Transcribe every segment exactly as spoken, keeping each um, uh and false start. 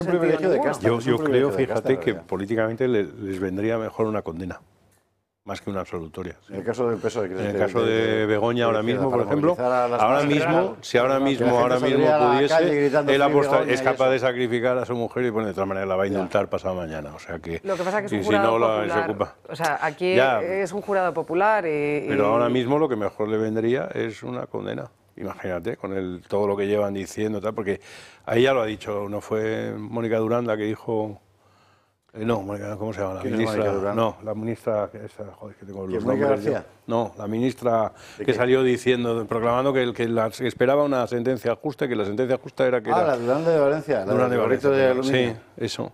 Un privilegio de casta. Yo, yo creo, fíjate, que políticamente les, les vendría mejor una condena, más que una absolutoria. En el caso del P S O E. En el caso de Begoña ahora mismo, por ejemplo, ahora mismo, si ahora mismo, ahora mismo pudiese, él aposta, es capaz de sacrificar a su mujer y, bueno, de otra manera la va a indultar pasado mañana. O sea que, lo que pasa es que es un si jurado no la, popular. se ocupa. O sea, aquí ya, es un jurado popular y, y... Pero ahora mismo lo que mejor le vendría es una condena. Imagínate, con el, todo lo que llevan diciendo, tal, porque ahí ya lo ha dicho, no fue Mónica Durán la que dijo... Eh, no, Mónica, ¿cómo se llama? La ministra. No, la ministra. Esa, joder, que tengo los Mónica nombres. García? No, la ministra que qué? salió diciendo, proclamando que, que, la, que esperaba una sentencia justa, que la sentencia justa era que. Ah, era, la Durán de Valencia. La Durán de Valencia. De aluminio. Sí, eso.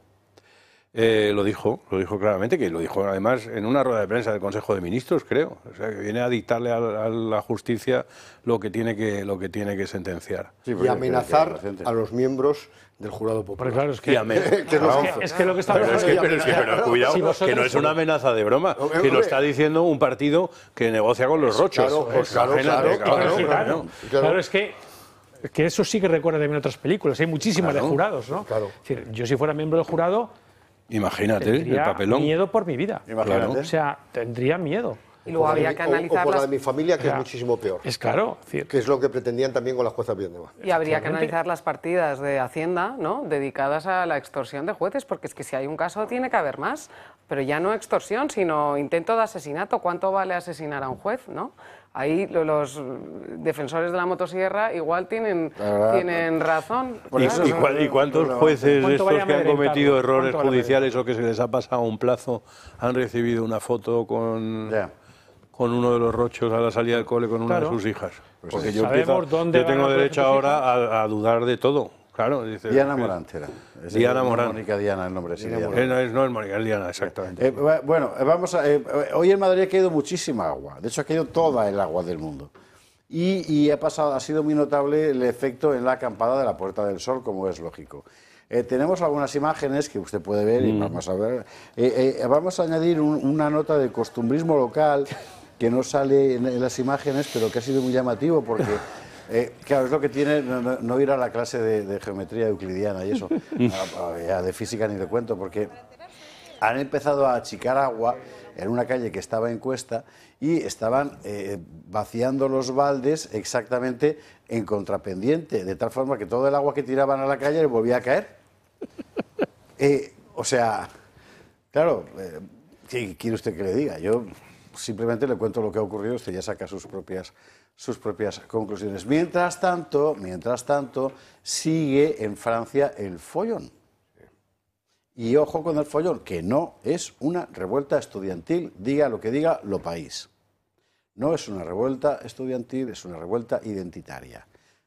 Eh, lo dijo, lo dijo claramente, que lo dijo además en una rueda de prensa del Consejo de Ministros, creo. O sea, que viene a dictarle a, a la justicia lo que tiene que, lo que, tiene que sentenciar. Sí, y amenazar que, que a los miembros del jurado popular. Pero claro, es que, que, que, no, es, que es que lo que está pero es que, pero es que pero cuidado, si vosotros, que no es una amenaza de broma, hombre, que lo está diciendo un partido que negocia con los rochos. Claro, pues claro, claro, claro, claro, claro, claro, claro, es que que eso sí que recuerda también otras películas, hay muchísimas claro, de jurados, ¿no? Claro. Es decir, yo si fuera miembro del jurado, imagínate el papelón. Miedo por mi vida. Imagínate. O sea, tendría miedo. Y luego habría que analizar. O, o por la de mi familia, que o sea, es muchísimo peor. Es claro. Es que es lo que pretendían también con la jueza Villanueva. Y habría que analizar las partidas de Hacienda, ¿no?, dedicadas a la extorsión de jueces, porque es que si hay un caso tiene que haber más. Pero ya no extorsión, sino intento de asesinato. ¿Cuánto vale asesinar a un juez, no? Ahí los defensores de la motosierra igual tienen, ah, tienen razón. ¿Y, claro, y, cu ¿Y cuántos jueces de estos que han cometido errores judiciales o que se les ha pasado un plazo han recibido una foto con, yeah. con uno de los rochos a la salida del cole con una claro. de sus hijas? Pues porque yo, empiezo, yo tengo derecho ahora a, a dudar de todo. Claro, dice, Diana Morant era. Diana Morant. Mónica Diana, el nombre. Sí, Diana. No, es, no es Mónica, es Diana, exactamente. Eh, bueno, vamos a, eh, hoy en Madrid ha caído muchísima agua. De hecho, ha caído toda el agua del mundo. Y, y ha, pasado, ha sido muy notable el efecto en la acampada de la Puerta del Sol, como es lógico. Eh, tenemos algunas imágenes que usted puede ver y mm. vamos a ver. Eh, eh, vamos a añadir un, una nota de costumbrismo local que no sale en, en las imágenes, pero que ha sido muy llamativo porque... Eh, claro, es lo que tiene no, no, no ir a la clase de, de geometría euclidiana y eso, a, a, de física ni de cuento, porque han empezado a achicar agua en una calle que estaba en cuesta y estaban eh, vaciando los baldes exactamente en contrapendiente, de tal forma que todo el agua que tiraban a la calle le volvía a caer. Eh, o sea, claro, eh, ¿qué quiere usted que le diga? Yo simplemente le cuento lo que ha ocurrido, usted ya saca sus propias... sus propias conclusiones. Mientras tanto, mientras tanto, sigue en Francia el follón. Y ojo con el follón, que no es una revuelta estudiantil, diga lo que diga lo país. No es una revuelta estudiantil, es una revuelta identitaria,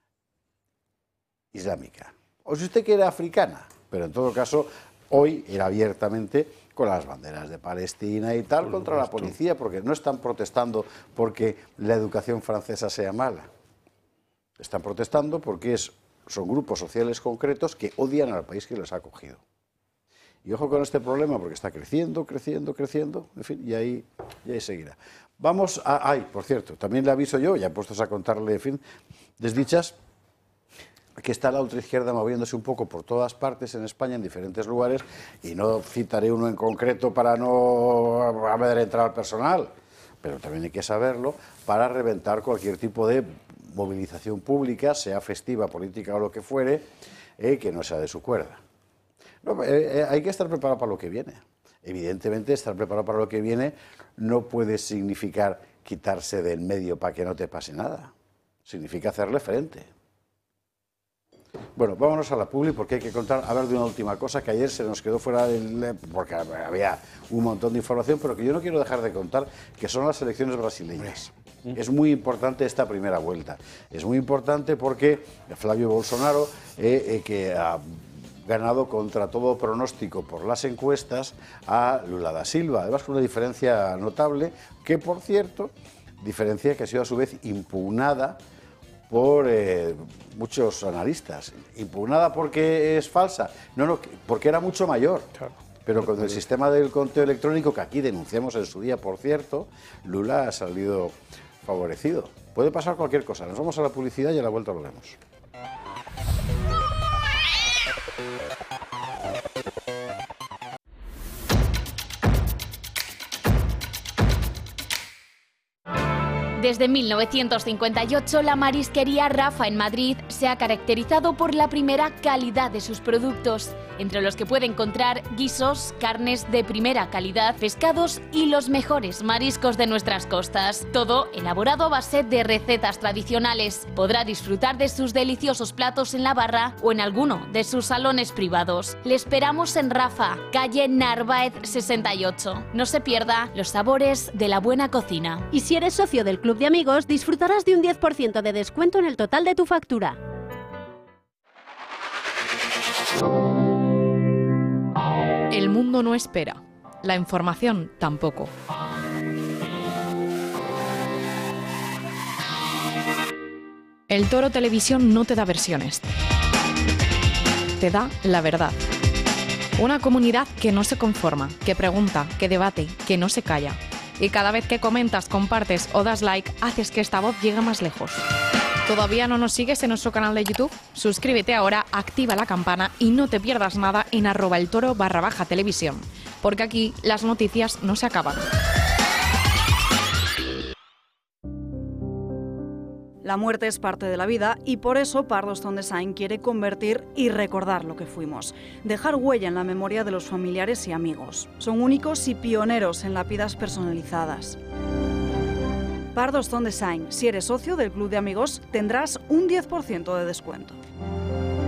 islámica. O si usted quiere, africana, pero en todo caso, hoy era abiertamente con las banderas de Palestina y tal, contra la policía, porque no están protestando porque la educación francesa sea mala. Están protestando porque es, son grupos sociales concretos que odian al país que les ha acogido. Y ojo con este problema, porque está creciendo, creciendo, creciendo, en fin, y ahí, y ahí seguirá. Vamos a... Ay, por cierto, también le aviso yo, ya puestos a contarle, en fin, desdichas, que está la ultraizquierda moviéndose un poco por todas partes en España, en diferentes lugares, y no citaré uno en concreto para no amedrentar al personal, pero también hay que saberlo, para reventar cualquier tipo de movilización pública, sea festiva, política o lo que fuere, eh, que no sea de su cuerda. No, eh, hay que estar preparado para lo que viene. Evidentemente, estar preparado para lo que viene no puede significar quitarse del medio para que no te pase nada. Significa hacerle frente. Bueno, vámonos a la publi porque hay que contar, hablar de una última cosa que ayer se nos quedó fuera del... porque había un montón de información, pero que yo no quiero dejar de contar, que son las elecciones brasileñas. Es muy importante esta primera vuelta. Es muy importante porque Flavio Bolsonaro, eh, eh, que ha ganado contra todo pronóstico por las encuestas a Lula da Silva, además con una diferencia notable, que por cierto, diferencia que ha sido a su vez impugnada por eh, muchos analistas. Impugnada porque es falsa, no, no, porque era mucho mayor. Claro. Pero con el sistema del conteo electrónico, que aquí denunciamos en su día, por cierto, Lula ha salido favorecido. Puede pasar cualquier cosa. Nos vamos a la publicidad y a la vuelta lo vemos. Desde mil novecientos cincuenta y ocho, la marisquería Rafa en Madrid se ha caracterizado por la primera calidad de sus productos, entre los que puede encontrar guisos, carnes de primera calidad, pescados y los mejores mariscos de nuestras costas. Todo elaborado a base de recetas tradicionales. Podrá disfrutar de sus deliciosos platos en la barra o en alguno de sus salones privados. Le esperamos en Rafa, calle Narváez sesenta y ocho. No se pierda los sabores de la buena cocina. Y si eres socio del Club de Amigos, disfrutarás de un diez por ciento de descuento en el total de tu factura. El mundo no espera, la información tampoco. El Toro Televisión no te da versiones, te da la verdad. Una comunidad que no se conforma, que pregunta, que debate, que no se calla. Y cada vez que comentas, compartes o das like, haces que esta voz llegue más lejos. ¿Todavía no nos sigues en nuestro canal de YouTube? Suscríbete ahora, activa la campana y no te pierdas nada en arroba el toro barra baja televisión. Porque aquí las noticias no se acaban. La muerte es parte de la vida y por eso Pardostone Design quiere convertir y recordar lo que fuimos. Dejar huella en la memoria de los familiares y amigos. Son únicos y pioneros en lápidas personalizadas. Pardostone Design. Si eres socio del Club de Amigos, tendrás un diez por ciento de descuento.